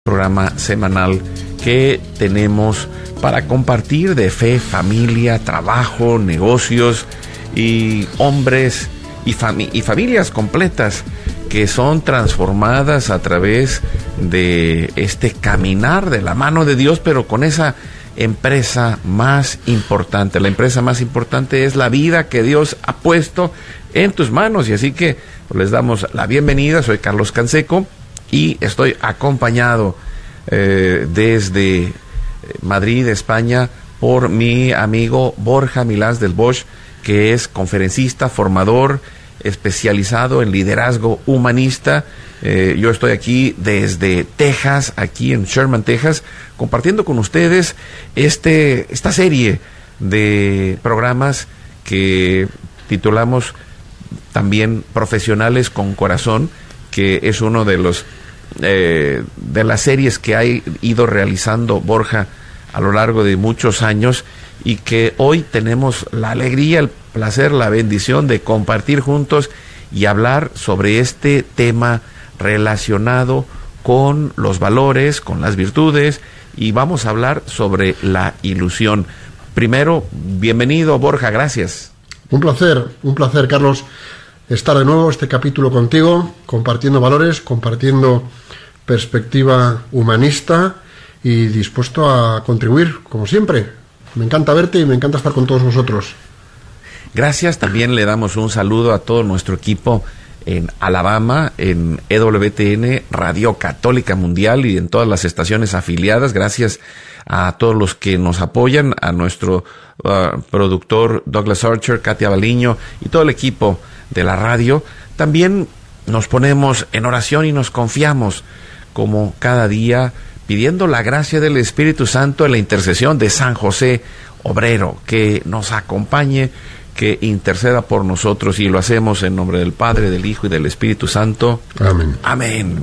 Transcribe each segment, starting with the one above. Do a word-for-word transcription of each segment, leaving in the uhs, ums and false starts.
Programa semanal que tenemos para compartir de fe, familia, trabajo, negocios y hombres y, fami- y familias completas que son transformadas a través de este caminar de la mano de Dios, pero con esa empresa más importante. La empresa más importante es la vida que Dios ha puesto en tus manos, y así que pues, les damos la bienvenida. Soy Carlos Canseco y estoy acompañado eh, desde Madrid, España, por mi amigo Borja Milás del Bosch, que es conferencista, formador, especializado en liderazgo humanista. Eh, yo estoy aquí desde Texas, aquí en Sherman, Texas, compartiendo con ustedes este, esta serie de programas que titulamos también Profesionales con Corazón, que es uno de los eh, de las series que ha ido realizando Borja a lo largo de muchos años, y que hoy tenemos la alegría, el placer, la bendición de compartir juntos y hablar sobre este tema relacionado con los valores, con las virtudes, y vamos a hablar sobre la ilusión. Primero, bienvenido Borja, gracias. Un placer, un placer, Carlos, estar de nuevo este capítulo contigo, compartiendo valores, compartiendo perspectiva humanista y dispuesto a contribuir, como siempre. Me encanta verte y me encanta estar con todos vosotros. Gracias. También le damos un saludo a todo nuestro equipo en Alabama, en E W T N, Radio Católica Mundial, y en todas las estaciones afiliadas. Gracias a todos los que nos apoyan, a nuestro uh, productor Douglas Archer, Katia Baliño y todo el equipo de la radio. También nos ponemos en oración y nos confiamos, como cada día, pidiendo la gracia del Espíritu Santo en la intercesión de San José Obrero, que nos acompañe, que interceda por nosotros, y lo hacemos en nombre del Padre, del Hijo y del Espíritu Santo. Amén. Amén.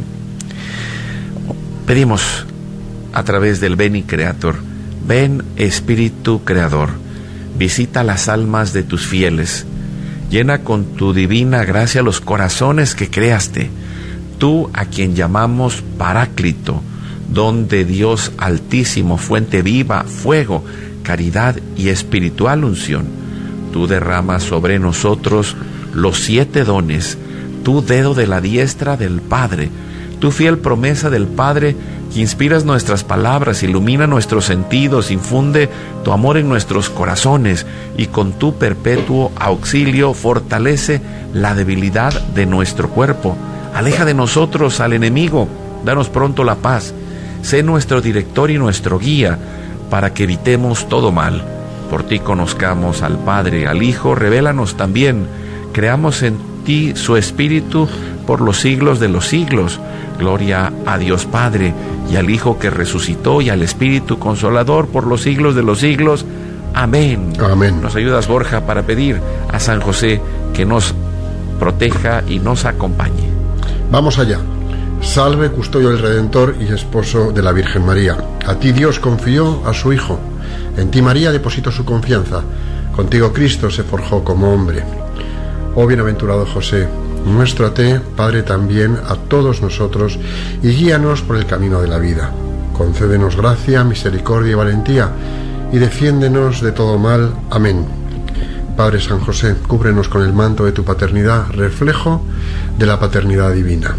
Pedimos a través del Veni Creator: ven Espíritu Creador, visita las almas de tus fieles, llena con tu divina gracia los corazones que creaste, tú a quien llamamos Paráclito, don de Dios altísimo, fuente viva, fuego, caridad y espiritual unción. Tú derramas sobre nosotros los siete dones, tu dedo de la diestra del Padre, tu fiel promesa del Padre, que inspiras nuestras palabras, ilumina nuestros sentidos, infunde tu amor en nuestros corazones, y con tu perpetuo auxilio fortalece la debilidad de nuestro cuerpo. Aleja de nosotros al enemigo, danos pronto la paz. Sé nuestro director y nuestro guía, para que evitemos todo mal. Por ti conozcamos al Padre, al Hijo, revélanos también. Creamos en ti su Espíritu por los siglos de los siglos. Gloria a Dios Padre, y al Hijo que resucitó, y al Espíritu Consolador por los siglos de los siglos. Amén. Amén. Nos ayudas, Borja, para pedir a San José que nos proteja y nos acompañe. Vamos allá. Salve, custodio del Redentor y esposo de la Virgen María. A ti Dios confió a su Hijo. En ti María depositó su confianza. Contigo Cristo se forjó como hombre. Oh bienaventurado José, muéstrate, Padre, también a todos nosotros, y guíanos por el camino de la vida. Concédenos gracia, misericordia y valentía, y defiéndenos de todo mal. Amén. Padre San José, cúbrenos con el manto de tu paternidad, reflejo de la paternidad divina.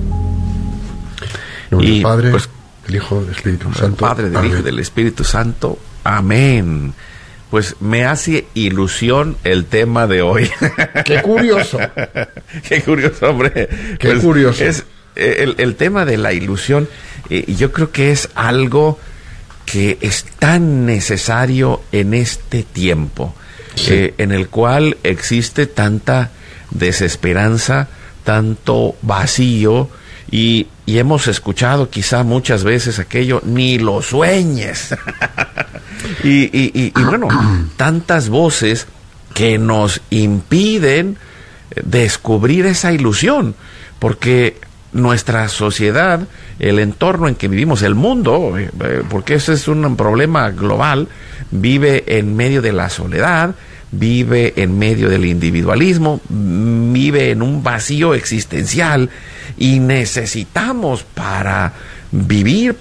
En nombre del Padre, pues, del Hijo, del Espíritu Santo. Padre, del Hijo y del Espíritu Santo. Amén. Pues me hace ilusión el tema de hoy. ¡Qué curioso! ¡Qué curioso, hombre! ¡Qué pues curioso! Es el, el tema de la ilusión. Eh, yo creo que es algo que es tan necesario en este tiempo, sí. eh, en el cual existe tanta desesperanza, tanto vacío, y, y hemos escuchado quizá muchas veces aquello: ni lo sueñes. y, y, y, y bueno, tantas voces que nos impiden descubrir esa ilusión, porque nuestra sociedad, el entorno en que vivimos, el mundo, eh, porque ese es un problema global, vive en medio de la soledad, vive en medio del individualismo, vive en un vacío existencial, y necesitamos, para vivir